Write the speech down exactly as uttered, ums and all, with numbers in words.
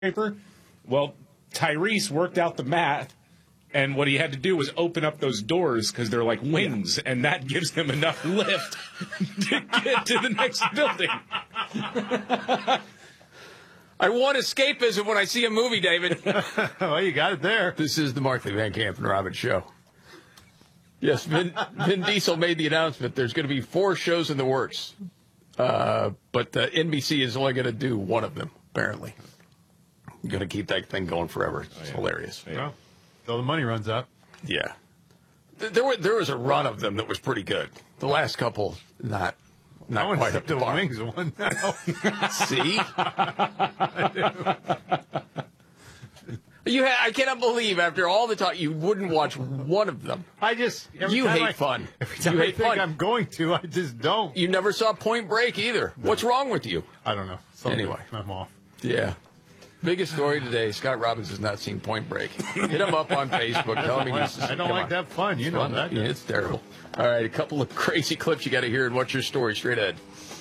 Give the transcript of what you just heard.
paper. Well, Tyrese worked out the math, and what he had to do was open up those doors because they're like wings, and that gives him enough lift to get to the next building. I want escapism when I see a movie, David. Well, you got it there. This is the Markley, Van Camp, and Robbins show. Yes, Vin, Vin Diesel made the announcement. There's going to be four shows in the works, uh, but uh, N B C is only going to do one of them, apparently. Going to keep that thing going forever. It's oh, yeah. hilarious. Yeah. Well, till the money runs out. Yeah. There, were, there was a run of them that was pretty good. The last couple, not not I quite up to the par. Wings one now. See? You ha- I cannot believe after all the talk you wouldn't watch one of them. I just you hate I, fun. Every time you I hate think fun. I'm going to, I just don't. You never saw Point Break either. No. What's wrong with you? I don't know. Something. Anyway, I'm off. Yeah. Biggest story today, Scott Robbins has not seen Point Break. Hit him up on Facebook. Tell him he needs to see. I don't like on. that fun. You it's know fun. that. Yeah, it's terrible. All right, a couple of crazy clips you got to hear, and what's your story? Straight ahead.